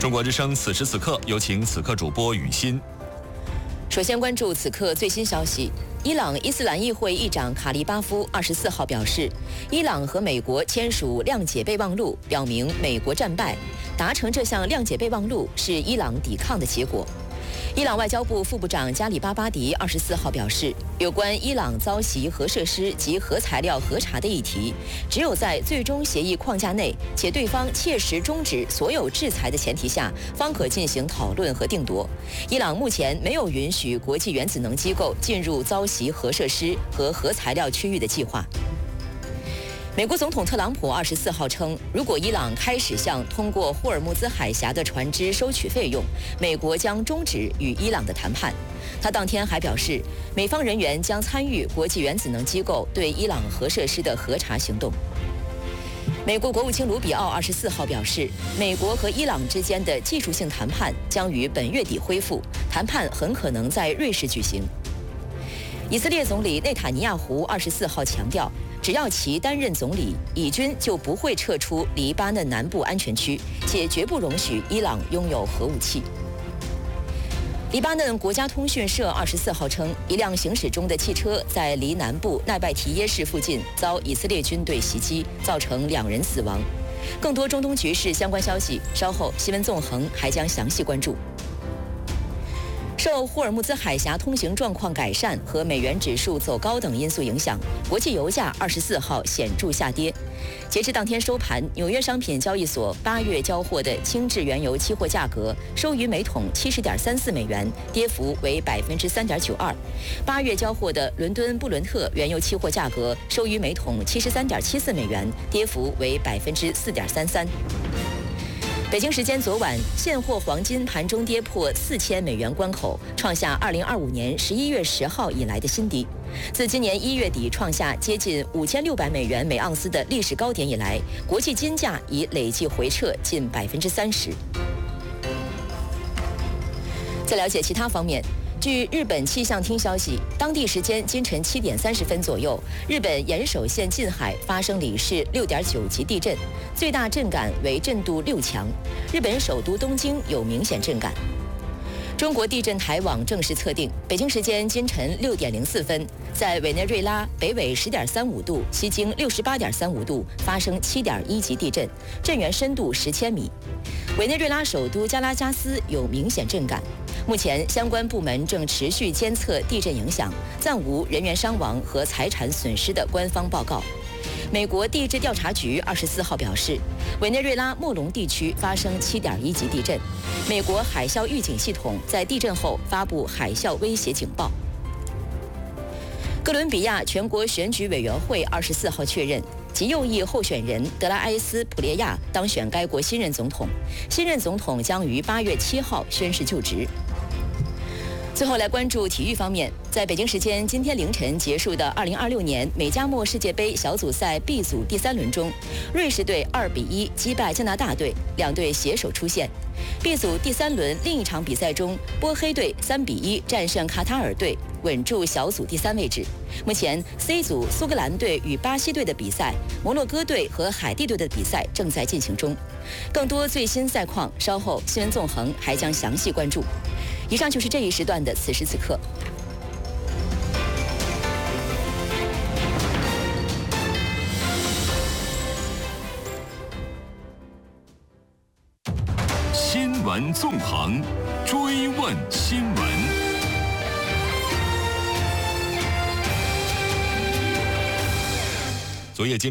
中国之声此时此刻，有请此刻主播雨欣。 首先关注此刻最新消息。伊朗伊斯兰议会议长卡利巴夫24号表示，伊朗和美国签署谅解备忘录，表明美国战败，达成这项谅解备忘录是伊朗抵抗的结果。伊朗外交部副部长加里巴巴迪24号表示，有关伊朗遭袭核设施及核材料核查的议题，只有在最终协议框架内，且对方切实终止所有制裁的前提下，方可进行讨论和定夺。伊朗目前没有允许国际原子能机构进入遭袭核设施和核材料区域的计划。美国总统特朗普24号称，如果伊朗开始向通过霍尔木兹海峡的船只收取费用，美国将终止与伊朗的谈判。他当天还表示，美方人员将参与国际原子能机构对伊朗核设施的核查行动。美国国务卿卢比奥24号表示，美国和伊朗之间的技术性谈判将于本月底恢复，谈判很可能在瑞士举行。以色列总理内塔尼亚胡24号强调，只要其担任总理，以军就不会撤出黎巴嫩南部安全区，且绝不容许伊朗拥有核武器。黎巴嫩国家通讯社24号称，一辆行驶中的汽车在离南部奈拜提耶市附近遭以色列军队袭击，造成2人死亡。更多中东局势相关消息，稍后新闻纵横还将详细关注。受霍尔木兹海峡通行状况改善和美元指数走高等因素影响，国际油价24号显著下跌。截至当天收盘，纽约商品交易所8月交货的轻质原油期货价格收于每桶70.34美元，跌幅为3.92%；8月交货的伦敦布伦特原油期货价格收于每桶73.74美元，跌幅为4.33%。北京时间昨晚，现货黄金盘中跌破4000美元关口，创下2025年11月10号以来的新低。自今年1月底创下接近5600美元每盎司的历史高点以来，国际金价已累计回撤近30%。在了解其他方面，据日本气象厅消息，当地时间今晨7点30分左右，日本岩手县近海发生里氏6.9级地震，最大震感为震度6强。日本首都东京有明显震感。中国地震台网正式测定，北京时间今晨6点04分，在委内瑞拉北纬10.35度、西经68.35度发生7.1级地震，震源深度10千米。委内瑞拉首都加拉加斯有明显震感。目前，相关部门正持续监测地震影响，暂无人员伤亡和财产损失的官方报告。美国地质调查局24号表示，委内瑞拉莫隆地区发生7.1级地震，美国海啸预警系统在地震后发布海啸威胁警报。哥伦比亚全国选举委员会24号确认，极右翼候选人德拉埃斯普列亚当选该国新任总统，新任总统将于8月7号宣誓就职。最后来关注体育方面，在北京时间今天凌晨结束的2026年美加墨世界杯小组赛 B 组第3轮中，瑞士队2比1击败加拿大队，两队携手出线。B 组第3轮另一场比赛中，波黑队3比1战胜卡塔尔队，稳住小组第3位置。目前 C 组苏格兰队与巴西队的比赛，摩洛哥队和海地队的比赛正在进行中。更多最新赛况，稍后新闻纵横还将详细关注。以上就是这一时段的此时此刻。 新闻纵横，追问新闻。昨夜